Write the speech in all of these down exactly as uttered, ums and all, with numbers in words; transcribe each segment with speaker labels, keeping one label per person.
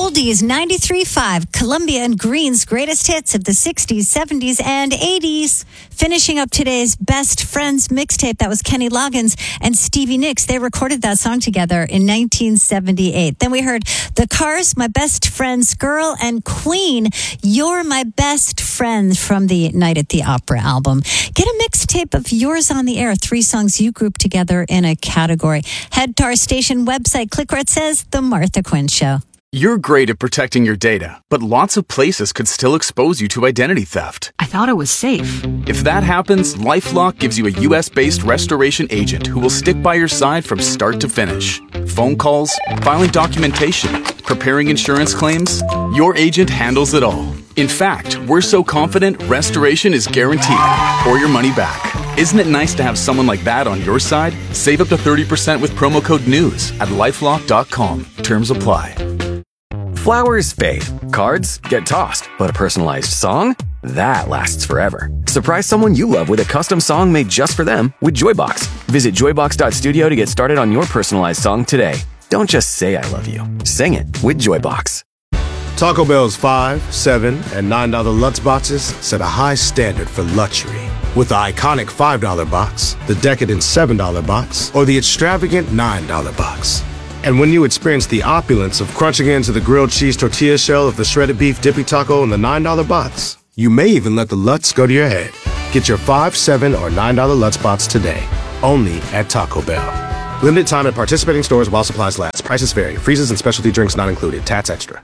Speaker 1: Oldies ninety-three point five, Columbia and Green's greatest hits of the sixties, seventies, and eighties. Finishing up today's Best Friends mixtape, that was Kenny Loggins and Stevie Nicks. They recorded that song together in nineteen seventy-eight. Then we heard The Cars, My Best Friend's Girl, and Queen, You're My Best Friend, from the Night at the Opera album. Get a mixtape of yours on the air, three songs you group together in a category. Head to our station website, click where it says The Martha Quinn Show.
Speaker 2: You're great at protecting your data, but lots of places could still expose you to identity theft.
Speaker 3: I thought it was safe.
Speaker 2: If that happens, LifeLock gives you a U S-based restoration agent who will stick by your side from start to finish. Phone calls, filing documentation, preparing insurance claims, your agent handles it all. In fact, we're so confident restoration is guaranteed or your money back. Isn't it nice to have someone like that on your side? Save up to thirty percent with promo code NEWS at lifelock dot com. Terms apply.
Speaker 4: Flowers fade, cards get tossed, but a personalized song? That lasts forever. Surprise someone you love with a custom song made just for them with Joybox. Visit joybox dot studio to get started on your personalized song today. Don't just say I love you. Sing it with Joybox.
Speaker 5: Taco Bell's five, seven, and nine dollar Lutz boxes set a high standard for luxury. With the iconic five dollar box, the decadent seven dollar box, or the extravagant nine dollar box. And when you experience the opulence of crunching into the grilled cheese tortilla shell of the shredded beef dippy taco in the nine dollar box, you may even let the Lutz go to your head. Get your five, seven, or nine dollar Lutz box today, only at Taco Bell. Limited time at participating stores while supplies last. Prices vary. Freezes and specialty drinks not included. Tats extra.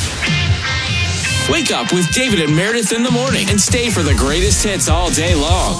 Speaker 6: Wake up with David and Meredith in the morning and stay for the greatest hits all day long.